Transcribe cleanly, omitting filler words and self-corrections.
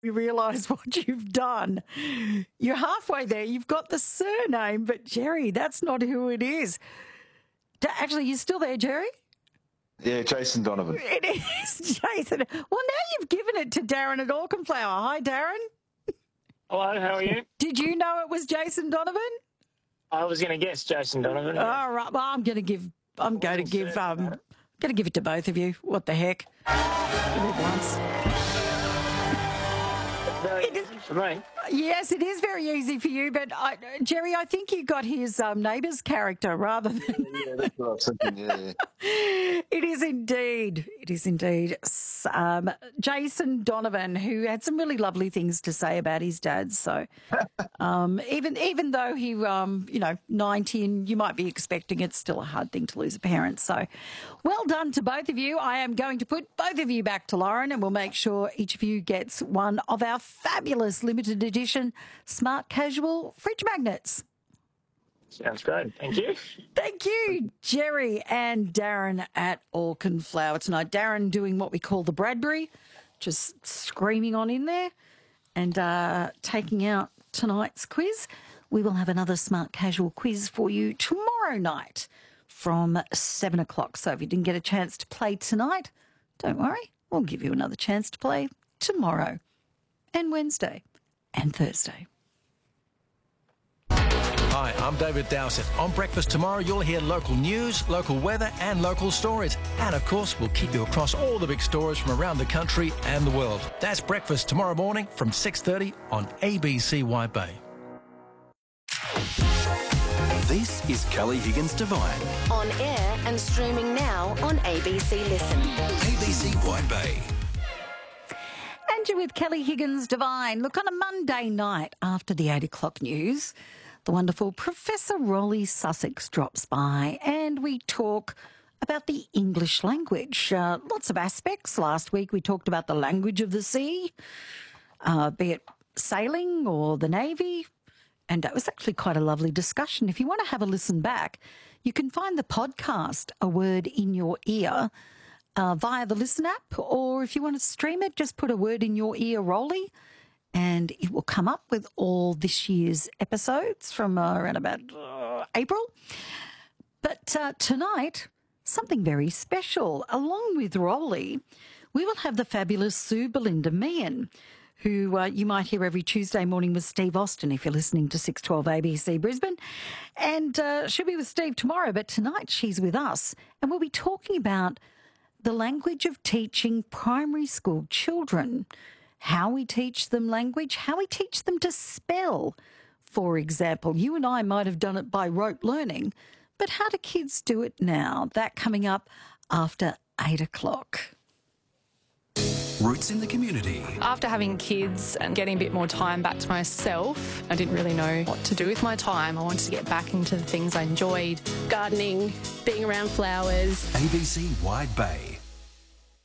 You realise what you've done. You're halfway there. You've got the surname, but Jerry, that's not who it is. Actually, you're still there, Jerry? Yeah, Jason Donovan. It is Jason. Well, now you've given it to Darren at Auchenflower. Hi, Darren. Hello, how are you? Did you know it was Jason Donovan? I was going to guess Jason Donovan. Yeah. All right. Well, I'm going to give it to both of you. What the heck? Give it once. Very easy for me. Yes, it is very easy for you, but Jerry, I think you got his neighbour's character rather than... Yeah, that's what I was thinking, yeah. It is indeed. It is indeed. Jason Donovan, who had some really lovely things to say about his dad. So even though he, 90, and you might be expecting, it's still a hard thing to lose a parent. So well done to both of you. I am going to put both of you back to Lauren, and we'll make sure each of you gets one of our fabulous limited edition smart casual fridge magnets. Sounds great. Thank you. Thank you, Jerry and Darren at Auchenflower tonight. Darren doing what we call the Bradbury, just screaming on in there and taking out tonight's quiz. We will have another smart casual quiz for you tomorrow night from 7 o'clock. So if you didn't get a chance to play tonight, don't worry. We'll give you another chance to play tomorrow and Wednesday and Thursday. Hi, I'm David Dowsett. On Breakfast tomorrow, you'll hear local news, local weather and local stories. And, of course, we'll keep you across all the big stories from around the country and the world. That's Breakfast tomorrow morning from 6:30 on ABC Wide Bay. This is Kelly Higgins Divine. On air and streaming now on ABC Listen. ABC Wide Bay. And you're with Kelly Higgins Divine. Look, on a Monday night after the 8 o'clock news, the wonderful Professor Rolly Sussex drops by and we talk about the English language. Lots of aspects. Last week we talked about the language of the sea, be it sailing or the Navy, and that was actually quite a lovely discussion. If you want to have a listen back, you can find the podcast, A Word in Your Ear, via the Listen app, or if you want to stream it, just put A Word in Your Ear Rolly, and it will come up with all this year's episodes from around about April. But tonight, something very special. Along with Rolly, we will have the fabulous Sue Belinda Meehan, who you might hear every Tuesday morning with Steve Austin if you're listening to 612 ABC Brisbane. And she'll be with Steve tomorrow, but tonight she's with us. And we'll be talking about the language of teaching primary school children, how we teach them language, how we teach them to spell. For example, you and I might have done it by rote learning, but how do kids do it now? That coming up after 8 o'clock. Roots in the community. After having kids and getting a bit more time back to myself, I didn't really know what to do with my time. I wanted to get back into the things I enjoyed. Gardening, being around flowers. ABC Wide Bay.